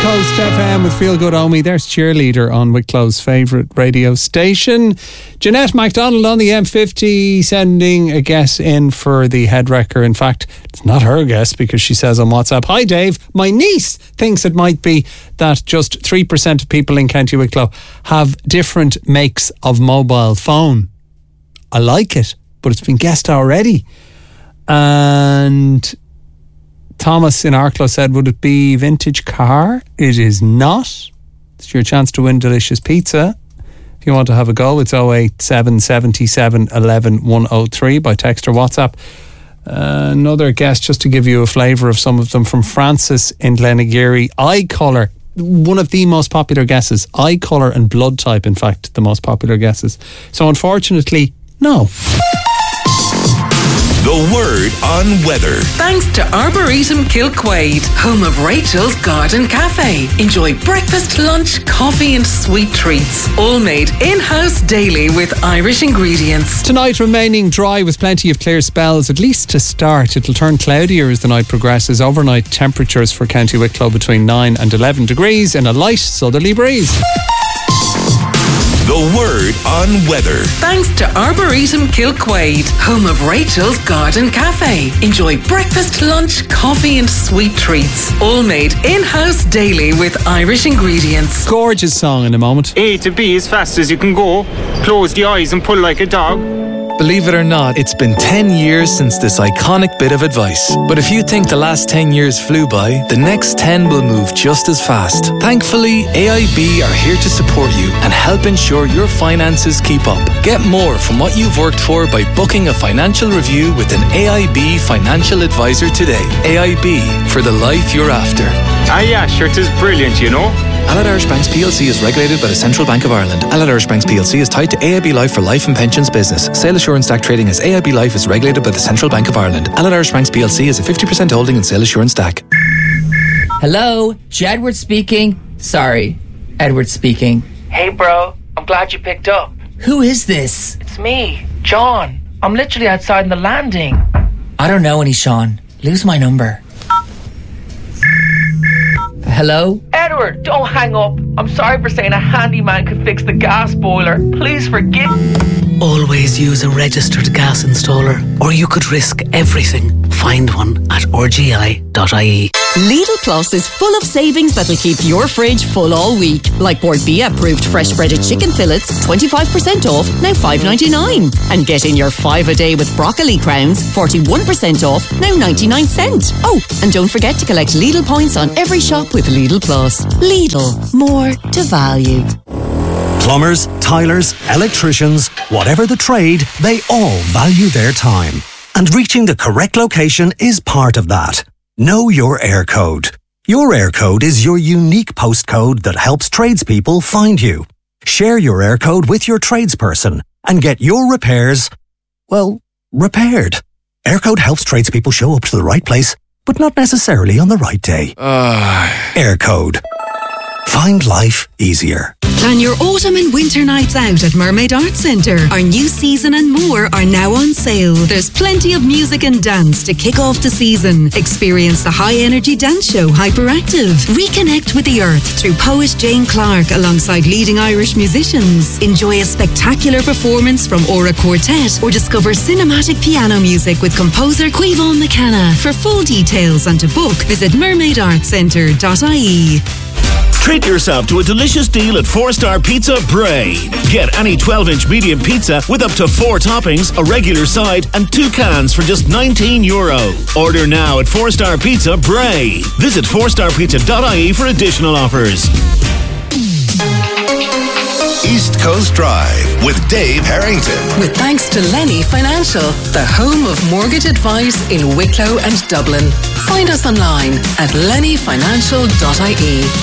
Coast FM with Feel Good Omi. There's Cheerleader on Wicklow's favourite radio station. Jeanette MacDonald on the M50 sending a guess in for the head wrecker. In fact, it's not her guess because she says on WhatsApp, "Hi Dave, my niece thinks it might be that just 3% of people in County Wicklow have different makes of mobile phone." I like it, but it's been guessed already. And Thomas in Arklow said, would it be vintage car? It is not. It's your chance to win delicious pizza. If you want to have a go, it's 087 77 11 103 by text or WhatsApp. Another guess, just to give you a flavour of some of them, from Francis in Glenageary. Eye colour, one of the most popular guesses. Eye colour and blood type, in fact, the most popular guesses. So unfortunately, no. The word on weather. Thanks to Arboretum Kilquade, home of Rachel's Garden Cafe. Enjoy breakfast, lunch, coffee and sweet treats. All made in-house daily with Irish ingredients. Tonight remaining dry with plenty of clear spells, at least to start. It'll turn cloudier as the night progresses. Overnight temperatures for County Wicklow between 9 and 11 degrees in a light southerly breeze. The word on weather. Thanks to Arboretum Kilquade, home of Rachel's Garden Cafe. Enjoy breakfast, lunch, coffee and sweet treats. All made in-house daily with Irish ingredients. Gorgeous song in a moment. A to B as fast as you can go. Close the eyes and pull like a dog. Believe it or not, it's been 10 years since this iconic bit of advice. But if you think the last 10 years flew by, the next 10 will move just as fast. Thankfully, AIB are here to support you and help ensure your finances keep up. Get more from what you've worked for by booking a financial review with an AIB financial advisor today. AIB, for the life you're after. Ah yeah, sure, it is brilliant, you know. Allied Irish Banks PLC is regulated by the Central Bank of Ireland. Allied Irish Banks PLC is tied to AIB Life for life and pensions business. Sale Assurance DAC trading as AIB Life is regulated by the Central Bank of Ireland. Allied Irish Banks PLC is a 50% holding in Sale Assurance DAC. Hello, Jedward speaking. Sorry, Edward speaking. Hey bro, I'm glad you picked up. Who is this? It's me, John. I'm literally outside in the landing. I don't know any Sean. Lose my number. Hello? Edward, don't hang up. I'm sorry for saying a handyman could fix the gas boiler. Please forgive. Always use a registered gas installer, or you could risk everything. Find one at rgi.ie. Lidl Plus is full of savings that'll keep your fridge full all week. Like Bord Bia approved fresh breaded chicken fillets, 25% off, now $5.99. And get in your 5 a day with broccoli crowns, 41% off, now 99 cents. Oh, and don't forget to collect Lidl points on every shop with Lidl Plus. Lidl, more to value. Plumbers, tilers, electricians, whatever the trade, they all value their time. And reaching the correct location is part of that. Know your air code. Your air code is your unique postcode that helps tradespeople find you. Share your air code with your tradesperson and get your repairs, well, repaired. Air code helps tradespeople show up to the right place, but not necessarily on the right day. Air code. Find life easier. Plan your autumn and winter nights out at Mermaid Arts Centre. Our new season and more are now on sale. There's plenty of music and dance to kick off the season. Experience the high-energy dance show Hyperactive. Reconnect with the earth through poet Jane Clark alongside leading Irish musicians. Enjoy a spectacular performance from Aura Quartet or discover cinematic piano music with composer Quivon McKenna. For full details and to book, visit mermaidartcentre.ie. Treat yourself to a delicious deal at 4-Star Pizza Bray. Get any 12-inch medium pizza with up to 4 toppings, a regular side and 2 cans for just €19. Order now at 4-Star Pizza Bray. Visit 4starpizza.ie for additional offers. East Coast Drive with Dave Harrington. With thanks to Lenny Financial, the home of mortgage advice in Wicklow and Dublin. Find us online at lennyfinancial.ie.